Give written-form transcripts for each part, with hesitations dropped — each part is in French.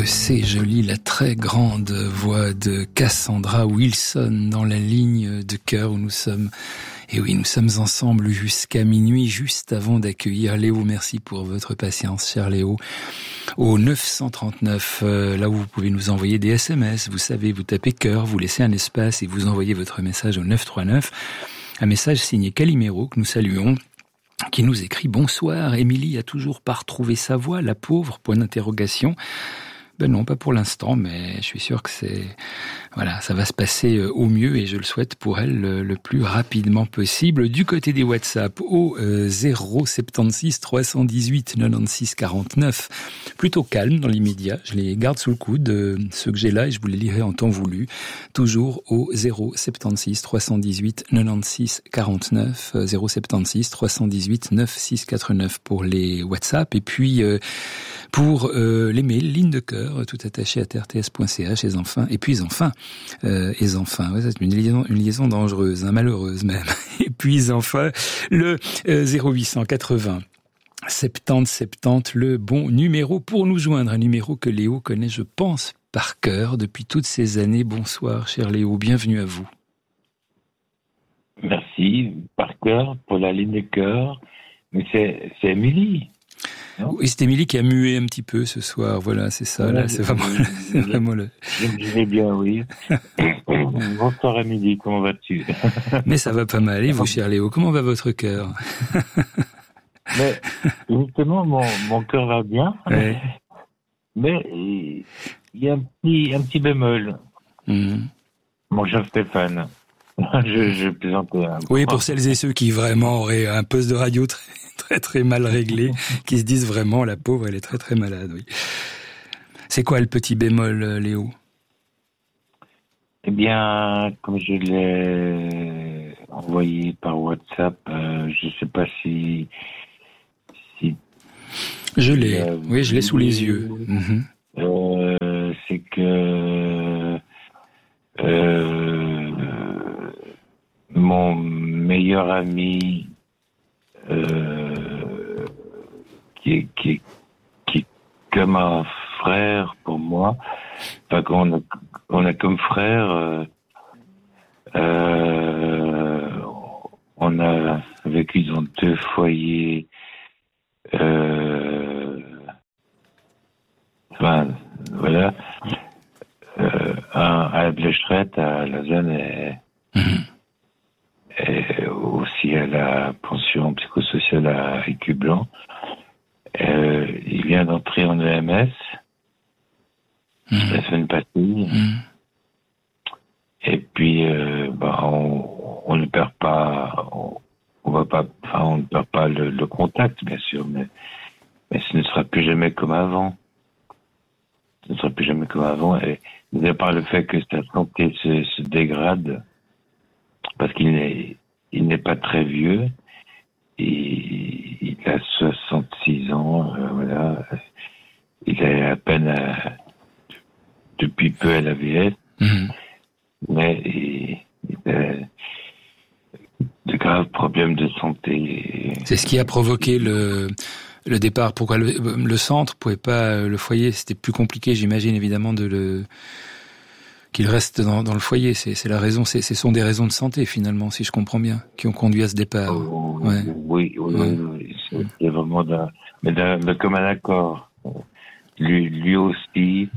que c'est joli, la très grande voix de Cassandra Wilson dans la ligne de cœur où nous sommes. Et oui, nous sommes ensemble jusqu'à minuit, juste avant d'accueillir Léo. Merci pour votre patience, cher Léo. Au 939, là où vous pouvez nous envoyer des SMS, vous savez, vous tapez cœur, vous laissez un espace et vous envoyez votre message au 939. Un message signé Calimero, que nous saluons, qui nous écrit « Bonsoir, Émilie a toujours pas retrouvé sa voix, la pauvre, point d'interrogation ». Ben non, pas pour l'instant, mais je suis sûr que ça va se passer au mieux et je le souhaite pour elle le plus rapidement possible. Du côté des WhatsApp, au 076 318 96 49, plutôt calme dans l'immédiat. Je les garde sous le coude, ceux que j'ai là, et je vous les lirai en temps voulu. Toujours au 076 318 96 49, 076 318 9649 pour les WhatsApp. Et puis pour les mails, ligne de cœur, tout attaché à rts.ch, et puis enfin, ouais, c'est une liaison dangereuse, malheureuse même. Et puis enfin, le 0880 70 70, le bon numéro pour nous joindre, un numéro que Léo connaît, je pense, par cœur depuis toutes ces années. Bonsoir, cher Léo, bienvenue à vous. Merci, par cœur, pour la ligne de cœur, mais c'est Émilie. Oui, c'est Émilie qui a mué un petit peu ce soir. Voilà, c'est ça. Là, c'est vraiment le. Je me disais bien, oui. Bonsoir Émilie, comment vas-tu? Mais ça va pas mal. Et vous, cher Léo, comment va votre cœur? Mais justement, mon cœur va bien. Ouais. Mais il y a un petit bémol. Mon cher Stéphane. Je plaisantais. Oui, pour celles et ceux qui vraiment auraient un poste de radio très très mal réglé, qui se disent vraiment, la pauvre, elle est très très malade, oui. C'est quoi le petit bémol, Léo? Eh bien, comme je l'ai envoyé par WhatsApp, je sais pas si... Je l'ai, oui, je l'ai sous les yeux. C'est que mon meilleur ami qui est comme un frère pour moi, enfin qu'on a comme frère, on a vécu dans 2 foyers, enfin voilà, un à la Blécherette, à Lausanne, et aussi à la pension psychosociale à Écublanc. Il vient d'entrer en EMS la semaine passée. Et puis, on ne perd pas, on ne perd pas le contact, bien sûr, mais ce ne sera plus jamais comme avant. Ce ne sera plus jamais comme avant. Et de par le fait que sa santé se dégrade, parce qu'il n'est pas très vieux, et il a 66 ans, voilà. Il est à peine depuis peu à l'AVS, mais il a de graves problèmes de santé. C'est ce qui a provoqué le départ. Pourquoi le centre pouvait pas, le foyer, c'était plus compliqué, j'imagine, évidemment, qu'il reste dans le foyer. C'est la raison, ce sont des raisons de santé, finalement, si je comprends bien, qui ont conduit à ce départ. Ouais. Oui. C'est vraiment de commun accord. Lui aussi,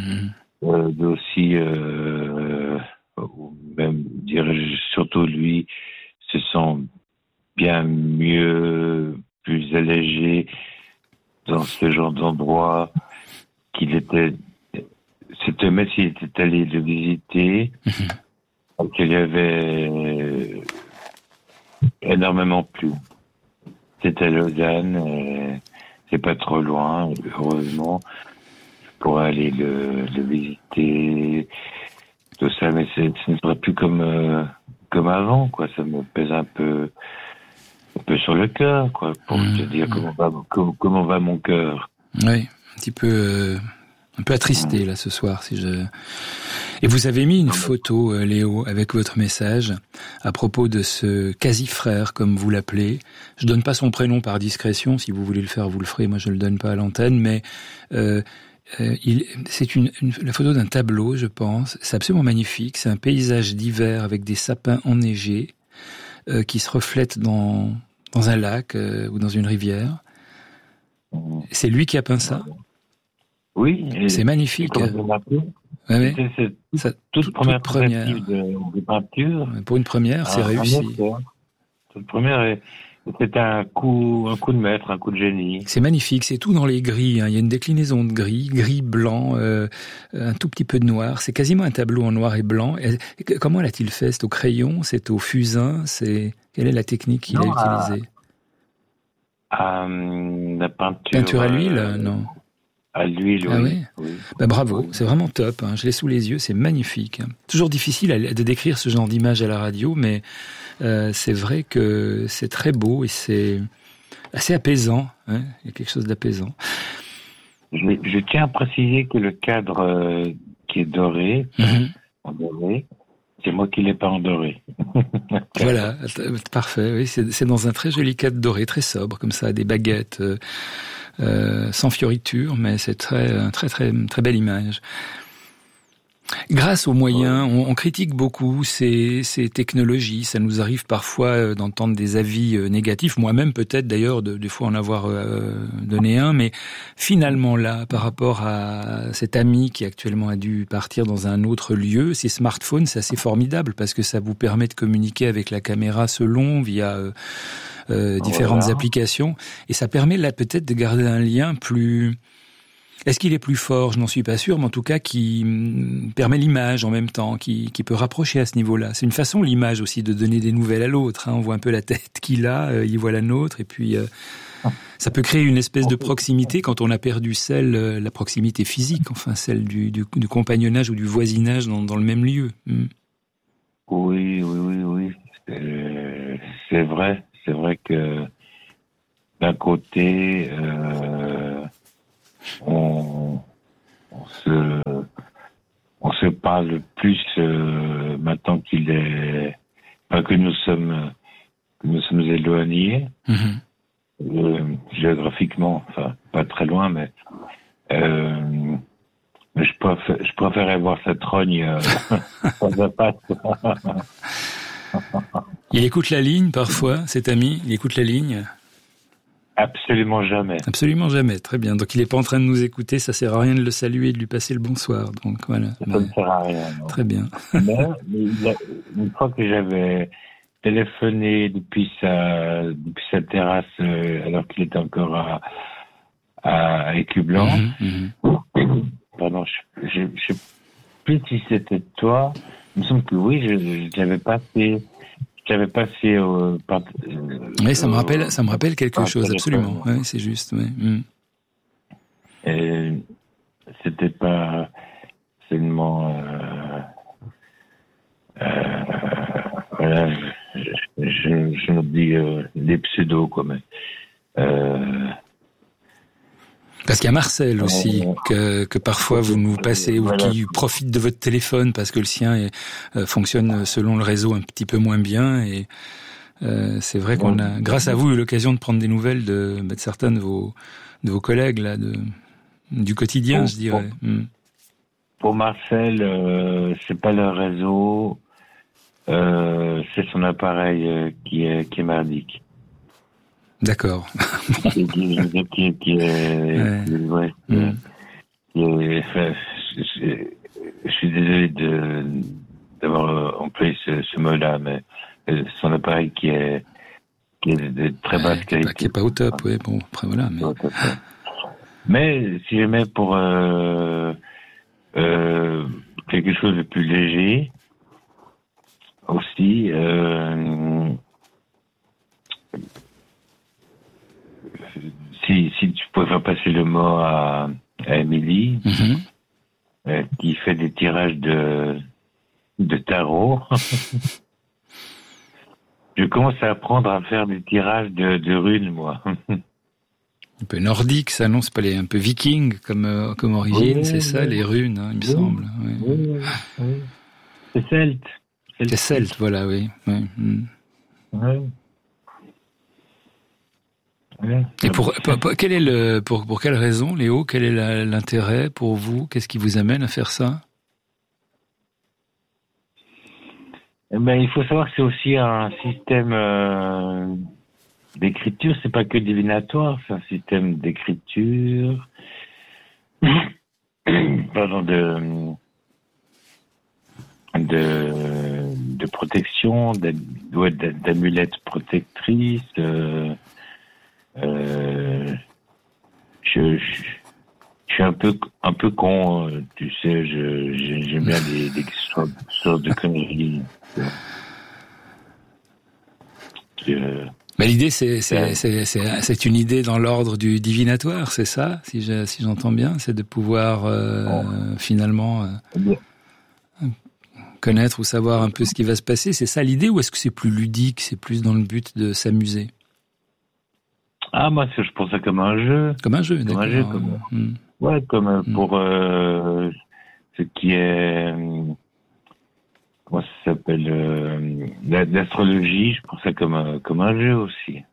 même dirais-je, surtout lui, se sent bien mieux, plus allégé dans ce genre d'endroit qu'il était. Cet homme, il était allé le visiter, donc il y avait énormément plu. C'était à Lausanne, c'est pas trop loin, heureusement. Je pourrais aller le visiter, tout ça, mais ce ne sera plus comme avant, quoi. Ça me pèse un peu sur le cœur, quoi, pour te dire comment va mon cœur. Oui, un peu attristé là ce soir, Et vous avez mis une photo, Léo, avec votre message à propos de ce quasi-frère, comme vous l'appelez. Je donne pas son prénom par discrétion. Si vous voulez le faire, vous le ferez. Moi, je le donne pas à l'antenne. Mais c'est la photo d'un tableau, je pense. C'est absolument magnifique. C'est un paysage d'hiver avec des sapins enneigés qui se reflètent dans un lac ou dans une rivière. C'est lui qui a peint ça? Oui. C'est magnifique. Ouais. C'est toute première tentative de peinture. Pour une première, c'est réussi. Toute première, c'était un coup de maître, un coup de génie. C'est magnifique, c'est tout dans les gris. Il y a une déclinaison de gris, blanc, un tout petit peu de noir. C'est quasiment un tableau en noir et blanc. Comment l'a-t-il fait? C'est au crayon? C'est au fusain? Quelle est la technique qu'il a utilisée? La peinture. Peinture à l'huile? Non. À l'huile, oui. Bravo, c'est vraiment top. Je l'ai sous les yeux, c'est magnifique. Toujours difficile de décrire ce genre d'image à la radio, mais c'est vrai que c'est très beau et c'est assez apaisant. Il y a quelque chose d'apaisant. Je tiens à préciser que le cadre qui est doré, en doré, c'est moi qui l'ai pas en doré. Voilà, parfait. Oui, c'est dans un très joli cadre doré, très sobre, comme ça, des baguettes. Sans fioriture, mais c'est très, très, très, très belle image. Grâce aux moyens, on critique beaucoup ces technologies. Ça nous arrive parfois d'entendre des avis négatifs. Moi-même, peut-être d'ailleurs, des fois en avoir donné un. Mais finalement, là, par rapport à cet ami qui actuellement a dû partir dans un autre lieu, ces smartphones, c'est assez formidable parce que ça vous permet de communiquer avec la caméra selon via différentes applications, et ça permet là peut-être de garder un lien plus... Est-ce qu'il est plus fort? Je n'en suis pas sûr, mais en tout cas qui permet l'image en même temps, qui peut rapprocher à ce niveau-là. C'est une façon, l'image aussi, de donner des nouvelles à l'autre. On voit un peu la tête qu'il a, il voit la nôtre, et puis ça peut créer une espèce de proximité quand on a perdu la proximité physique, enfin celle du compagnonnage ou du voisinage dans le même lieu. Oui. C'est vrai. C'est vrai que d'un côté, on se parle plus maintenant que nous sommes éloignés géographiquement, enfin pas très loin, mais je préférais voir cette rogne face à face. Il écoute la ligne parfois, cet ami, il écoute la ligne? Absolument jamais. Absolument jamais, très bien. Donc il n'est pas en train de nous écouter, ça sert à rien de le saluer et de lui passer le bonsoir. Donc voilà. Ça ne sert à rien. Non. Très bien. Mais une fois que j'avais téléphoné depuis sa terrasse, alors qu'il était encore à Écublanc, pardon, je sais plus si c'était toi. Il me semble que oui, je l'avais passé. J'avais passé oui, ça me rappelle quelque chose, absolument. Oui, c'est juste. Oui. Et c'était pas seulement voilà, je me dis des pseudos quoi, mais parce qu'il y a Marcel aussi, que parfois vous nous passez, ou qui profite de votre téléphone parce que le sien fonctionne selon le réseau un petit peu moins bien, et c'est vrai qu'on a, grâce à vous, eu l'occasion de prendre des nouvelles de certains de vos collègues là, du quotidien, je dirais. Pour Marcel, c'est pas le réseau, c'est son appareil qui est merdique. D'accord. Je suis désolé d'avoir employé ce mot-là, mais son appareil qui est de très basse qualité. Qui est pas au top, oui. Bon, après voilà. Mais si jamais pour quelque chose de plus léger aussi, si tu pouvais faire passer le mot à Émilie, qui fait des tirages de tarot. Je commence à apprendre à faire des tirages de runes, moi. Un peu nordique, ça, non? C'est pas un peu viking comme origine, oui, c'est ça, les runes, il me semble. Oui. C'est celte. C'est celte, voilà, oui. Et pour quelle raison, Léo, quel est l'intérêt pour vous? Qu'est-ce qui vous amène à faire ça? Il faut savoir que c'est aussi un système d'écriture, c'est pas que divinatoire, c'est un système d'écriture, pardon, de protection, d'amulettes protectrices. Je suis un peu con, tu sais, j'aime bien des sortes de conneries. Mais l'idée, c'est une idée dans l'ordre du divinatoire, c'est ça, si j'entends bien, c'est de pouvoir finalement connaître ou savoir un peu ce qui va se passer. C'est ça l'idée, ou est-ce que c'est plus ludique, c'est plus dans le but de s'amuser? Ah, moi, je pense ça comme un jeu. Comme un jeu, d'accord. Ouais, comme pour ce qui est... comment ça s'appelle l'astrologie, je pense ça comme un jeu aussi.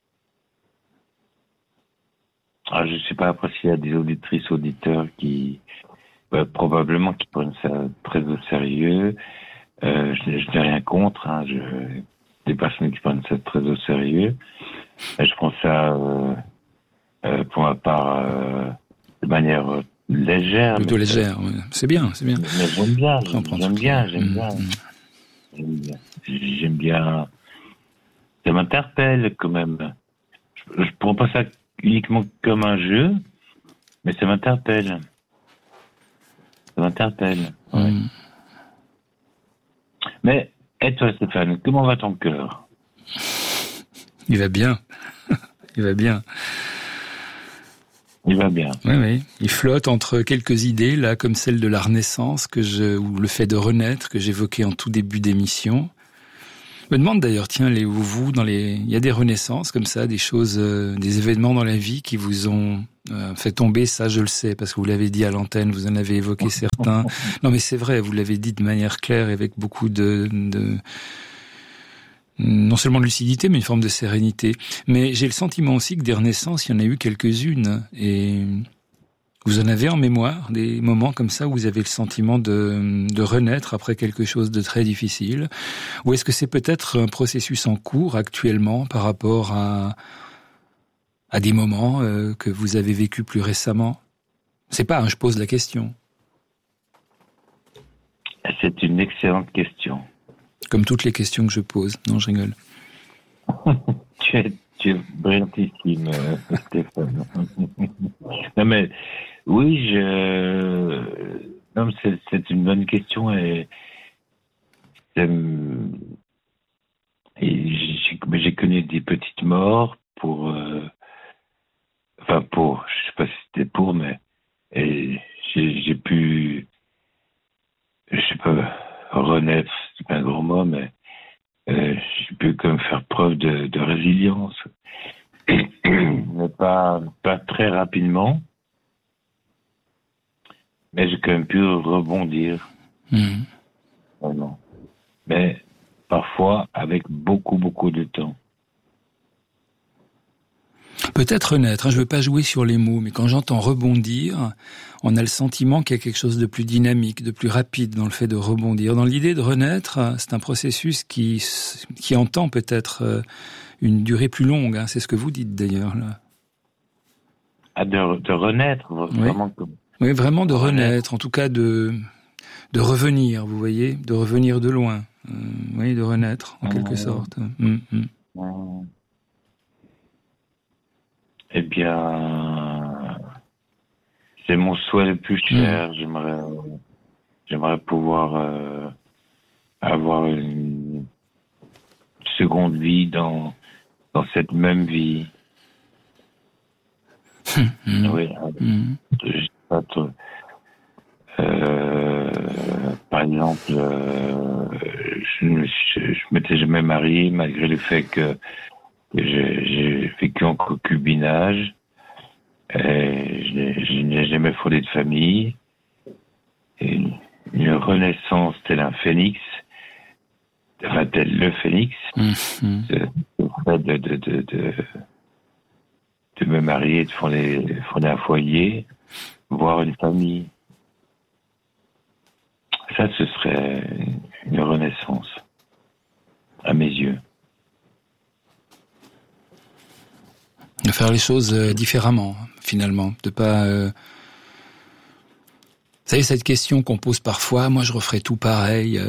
Alors, je sais pas après s'il y a des auditrices, auditeurs qui... probablement qui prennent ça très au sérieux. Je n'ai rien contre, hein, des personnes qui prennent ça très au sérieux. Je prends ça, pour ma part, de manière légère. Plutôt légère, ouais. C'est bien. Mais j'aime bien. Ça m'interpelle quand même. Je prends pas ça uniquement comme un jeu, mais ça m'interpelle. Ouais. Mais, et toi, Stéphane, comment va ton cœur? Il va bien. Il va bien. Oui. Il flotte entre quelques idées, là, comme celle de la Renaissance, ou le fait de renaître, que j'évoquais en tout début d'émission. Je me demande d'ailleurs, tiens, vous, il y a des renaissances comme ça, des choses, des événements dans la vie qui vous ont fait tomber, ça je le sais, parce que vous l'avez dit à l'antenne, vous en avez évoqué certains. Non mais c'est vrai, vous l'avez dit de manière claire, avec beaucoup de non seulement de lucidité, mais une forme de sérénité. Mais j'ai le sentiment aussi que des renaissances, il y en a eu quelques-unes, et vous en avez en mémoire des moments comme ça où vous avez le sentiment de renaître après quelque chose de très difficile? Ou est-ce que c'est peut-être un processus en cours actuellement par rapport à des moments que vous avez vécus plus récemment? C'est pas, je pose la question. C'est une excellente question. Comme toutes les questions que je pose. Non, je rigole. Tu es brillantissime, Stéphane. Non mais, oui, non, mais c'est une bonne question et j'ai connu des petites morts je sais pas si c'était mais j'ai pu, je sais pas, renaître, c'est pas un grand mot, mais j'ai pu quand même faire preuve de résilience. Mais pas très rapidement. Mais j'ai quand même pu rebondir. Vraiment. Mais parfois avec beaucoup, beaucoup de temps. Peut-être renaître, je ne veux pas jouer sur les mots, mais quand j'entends rebondir, on a le sentiment qu'il y a quelque chose de plus dynamique, de plus rapide dans le fait de rebondir. Dans l'idée de renaître, c'est un processus qui entend peut-être une durée plus longue, hein, c'est ce que vous dites d'ailleurs. Là. Ah, de renaître, vraiment comme... Oui, vraiment de renaître, en tout cas de revenir, vous voyez, de revenir de loin. Oui, de renaître, en quelque sorte. Eh bien, c'est mon souhait le plus cher. J'aimerais pouvoir avoir une seconde vie dans cette même vie. Oui. Je sais pas trop. Par exemple, je m'étais jamais marié malgré le fait que j'ai vécu en concubinage. Je n'ai jamais fondé de famille. Et une renaissance tel un phénix, enfin tel le phénix, le fait de me marier, de fonder un foyer, voir une famille. Ça, ce serait une renaissance, à mes yeux. De faire les choses différemment, finalement. De pas... Vous savez, cette question qu'on pose parfois, moi je referais tout pareil,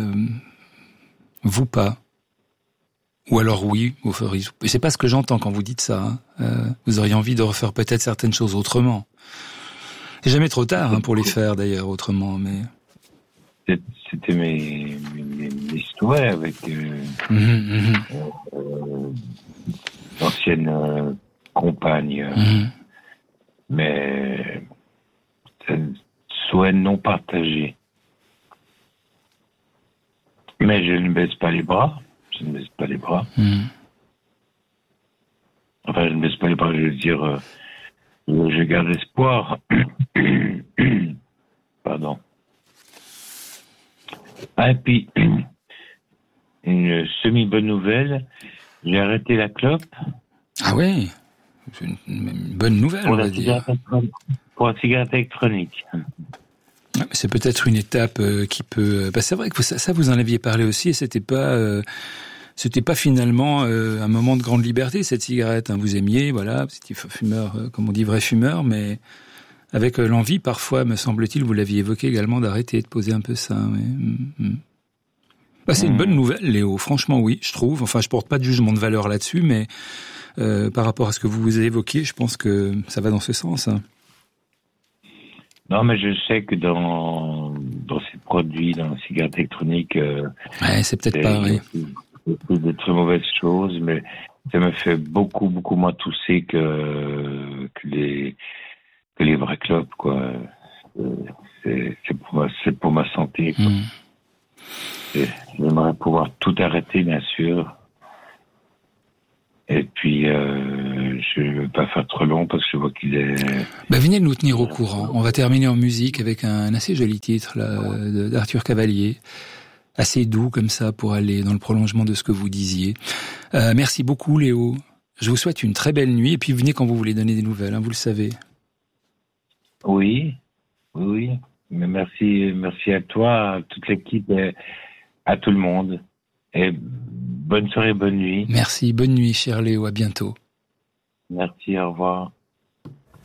vous pas. Ou alors oui, vous feriez... C'est pas ce que j'entends quand vous dites ça. Hein. Vous auriez envie de refaire peut-être certaines choses autrement. C'est jamais trop tard pour les faire d'ailleurs autrement, mais... C'était mes souhaits avec l'ancienne compagne. Mais c'est un souhait non partagé. Mais je ne baisse pas les bras. Je ne baisse pas les bras. Enfin, je ne baisse pas les bras, je veux dire, je garde espoir. Pardon. Ah, et puis, une semi-bonne nouvelle, j'ai arrêté la clope. Ah oui, c'est une bonne nouvelle, on va dire. Pour la cigarette électronique. C'est peut-être une étape qui peut... c'est vrai que ça vous en aviez parlé aussi, et c'était pas finalement un moment de grande liberté, cette cigarette. Hein. Vous aimiez, voilà, vous étiez fumeur, comme on dit, vrai fumeur, mais... avec l'envie, parfois, me semble-t-il, vous l'aviez évoqué également, d'arrêter, de poser un peu ça. Oui. C'est une bonne nouvelle, Léo. Franchement, oui, je trouve. Enfin, je porte pas de jugement de valeur là-dessus, mais par rapport à ce que vous avez évoqué, je pense que ça va dans ce sens. Hein. Non, mais je sais que dans ces produits, dans la cigarette électronique... c'est peut-être pas, oui. De très mauvaises choses, mais ça me fait beaucoup, beaucoup moins tousser que les vrais clopes, quoi. C'est pour ma santé, quoi. J'aimerais pouvoir tout arrêter, bien sûr. Et puis, je ne veux pas faire trop long parce que je vois qu'il est... venez nous tenir au courant. On va terminer en musique avec un assez joli titre là, d'Arthur Cavalier. Assez doux comme ça pour aller dans le prolongement de ce que vous disiez. Merci beaucoup, Léo. Je vous souhaite une très belle nuit et puis venez quand vous voulez donner des nouvelles, hein, vous le savez. Oui. Mais merci à toi, à toute l'équipe, et à tout le monde. Et bonne soirée, bonne nuit. Merci, bonne nuit, cher Léo, à bientôt. Merci, au revoir.